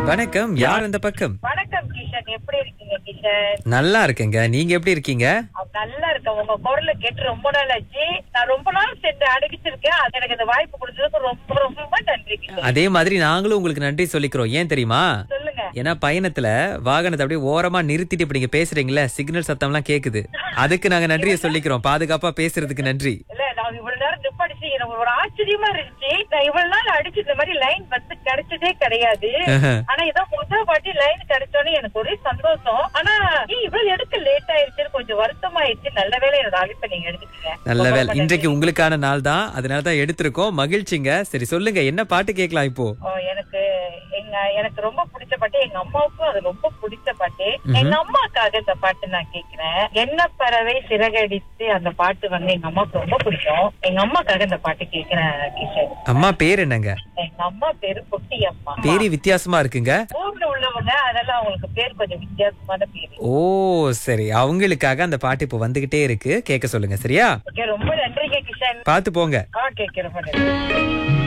வணக்கம், யார் அந்த பக்கம்? வணக்கம் கிஷன், எப்படி இருக்கீங்க கிஷன்? நல்லா இருக்கேங்க, நீங்க எப்படி இருக்கீங்க? நல்லா இருக்கேன். உங்க குரல கேட்டு ரொம்ப நாள் ஆச்சு. நான் ரொம்ப நாள் சென்று அடிச்சிருக்கேன். அது எனக்கு இந்த வாய்ப்பு கொடுத்ததுக்கு ரொம்ப ரொம்ப நன்றி கிஷன். அதே மாதிரி நாங்களும் உங்களுக்கு நன்றி சொல்லிக்கிறோம். ஏன் தெரியுமா? சொல்லுங்க. ஏன்னா பயணத்துல வாகனத்தை அப்படியே ஓரமா நிறுத்திட்டு இப்ப நீங்க பேசுறீங்களா, சிக்னல் சத்தம் எல்லாம் கேக்குது. அதுக்கு நாங்க நன்றியை சொல்லிக்கிறோம். பாதுகாப்பா பேசுறதுக்கு நன்றி. இல்ல, நான் இவ்வளவு நேரம் நிப்பாடிச்சு எனக்கு ஒரு ஆச்சரியமா இருந்துச்சு. நான் இவ்வளவு நாள் அடிச்சு இந்த மாதிரி லைன் வந்து கிடைச்சதே கிடையாது. ஆனா ஏதோ முதல் வாட்டி லைன் கிடைச்சோன்னு எனக்கு ஒரே சந்தோஷம். ஆனா இவ்வளவு எடுக்க லேட் ஆயிருச்சுன்னு கொஞ்சம் வருத்தமாயிருச்சு. நல்ல வேளை என்னோட அழைப்பை நீங்க எடுத்துட்டீங்க. நல்ல வேலை, இன்றைக்கு உங்களுக்கான நாள் தான், அதனாலதான் எடுத்திருக்கோம். மகிழ்ச்சிங்க. சரி சொல்லுங்க, என்ன பாட்டு கேட்கலாம் இப்போ? எனக்கு ரொம்ப பிடிச்ச பாட்டு, எங்க அம்மாவுக்கும் அது ரொம்ப பிடிச்ச பாட்டு. எங்க அம்மாக்காக இந்த பாட்டு நான் கேக்குறேன். என்ன பறவை சிறகடித்து, அந்த பாட்டு வந்து எங்க அம்மாவுக்கு ரொம்ப பிடிக்கும். எங்க அம்மாக்காக இந்த பாட்டு கேக்குறேன் கிஷன். அம்மா பேர் என்னங்க? எங்க அம்மா பேரு பொட்டி அம்மா. பேரு வித்தியாசமா இருக்குங்க. ஊர்ல உள்ளவங்க, அதனால அவங்களுக்கு பேர் கொஞ்சம் வித்தியாசமான பேரு. ஓ சரி, அவங்களுக்காக அந்த பாட்டு இப்போ வந்துகிட்டே இருக்கு, கேட்க சொல்லுங்க. சரியா? ரொம்ப நன்றிங்க கிஷன். பாத்து போங்க. கேட்கிறேன்.